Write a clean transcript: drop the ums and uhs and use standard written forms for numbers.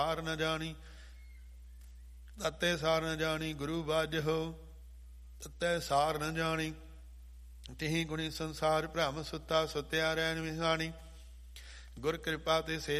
ਸਾਰ ਨ ਜਾਣੀ, ਤਤੈ ਸਾਰ ਨ ਜਾਣੀ। ਗੁਰੂ ਬਾਝਹੁ ਤਤੈ ਸਾਰ ਨ ਜਾਣੀ। ਤਿਹੀ ਗੁਣੀ ਸੰਸਾਰ ਭ੍ਰਮ ਸੁੱਤਾ ਸੁਤਿਆ ਰੈਣ ਵਿਹਾਣੀ। ਗੁਰ ਕਿਰਪਾ ਤੇ ਸੇ